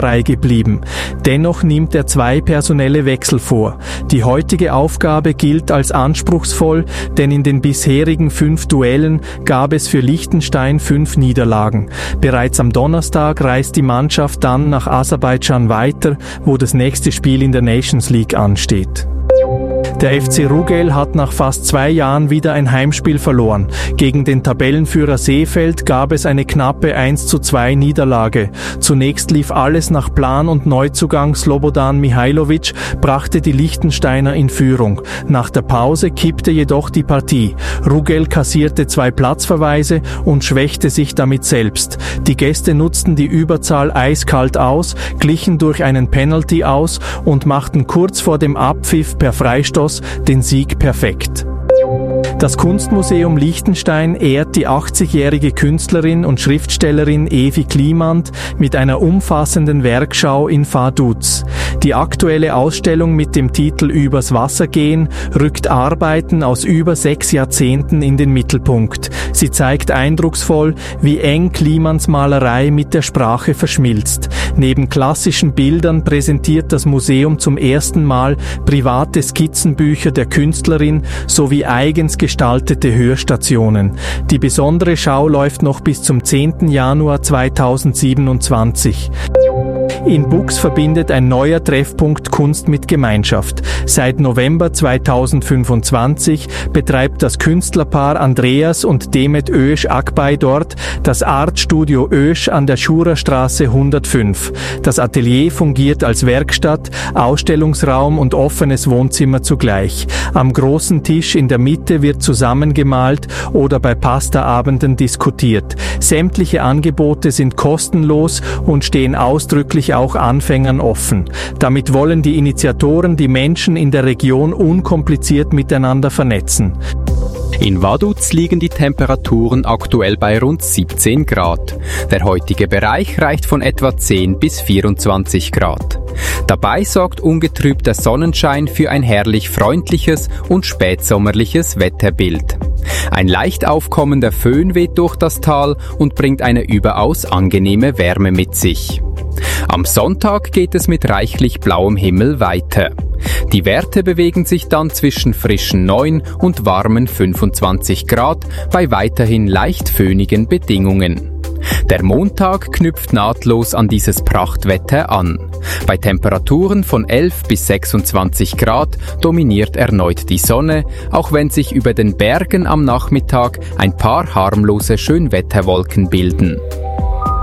frei geblieben. Dennoch nimmt er 2 personelle Wechsel vor. Die heutige Aufgabe gilt als anspruchsvoll, denn in den bisherigen 5 Duellen gab es für Liechtenstein 5 Niederlagen. Bereits am Donnerstag reist die Mannschaft dann nach Aserbaidschan weiter, wo das nächste Spiel in der Nations League ansteht. Der FC Rugel hat nach fast 2 Jahren wieder ein Heimspiel verloren. Gegen den Tabellenführer Seefeld gab es eine knappe 1:2 Niederlage. Zunächst lief alles nach Plan und Neuzugang Slobodan Mihailovic brachte die Liechtensteiner in Führung. Nach der Pause kippte jedoch die Partie. Rugel kassierte 2 Platzverweise und schwächte sich damit selbst. Die Gäste nutzten die Überzahl eiskalt aus, glichen durch einen Penalty aus und machten kurz vor dem Abpfiff per Freistoß den Sieg perfekt. Das Kunstmuseum Liechtenstein ehrt die 80-jährige Künstlerin und Schriftstellerin Evi Klimant mit einer umfassenden Werkschau in Vaduz. Die aktuelle Ausstellung mit dem Titel Übers Wasser gehen rückt Arbeiten aus über 6 Jahrzehnten in den Mittelpunkt. Sie zeigt eindrucksvoll, wie eng Klimants Malerei mit der Sprache verschmilzt. Neben klassischen Bildern präsentiert das Museum zum ersten Mal private Skizzenbücher der Künstlerin sowie eigens gestaltete Hörstationen. Die besondere Schau läuft noch bis zum 10. Januar 2027. In Buchs verbindet ein neuer Treffpunkt Kunst mit Gemeinschaft. Seit November 2025 betreibt das Künstlerpaar Andreas und Demet Ösch Akbay dort das Artstudio Ösch an der Schurerstraße 105. Das Atelier fungiert als Werkstatt, Ausstellungsraum und offenes Wohnzimmer zugleich. Am großen Tisch in der Mitte wird zusammengemalt oder bei Pastaabenden diskutiert. Sämtliche Angebote sind kostenlos und stehen ausdrücklich auch Anfängern offen. Damit wollen die Initiatoren die Menschen in der Region unkompliziert miteinander vernetzen. In Vaduz liegen die Temperaturen aktuell bei rund 17 Grad. Der heutige Bereich reicht von etwa 10 bis 24 Grad. Dabei sorgt ungetrübter Sonnenschein für ein herrlich freundliches und spätsommerliches Wetterbild. Ein leicht aufkommender Föhn weht durch das Tal und bringt eine überaus angenehme Wärme mit sich. Am Sonntag geht es mit reichlich blauem Himmel weiter. Die Werte bewegen sich dann zwischen frischen 9 und warmen 25 Grad bei weiterhin leicht föhnigen Bedingungen. Der Montag knüpft nahtlos an dieses Prachtwetter an. Bei Temperaturen von 11 bis 26 Grad dominiert erneut die Sonne, auch wenn sich über den Bergen am Nachmittag ein paar harmlose Schönwetterwolken bilden.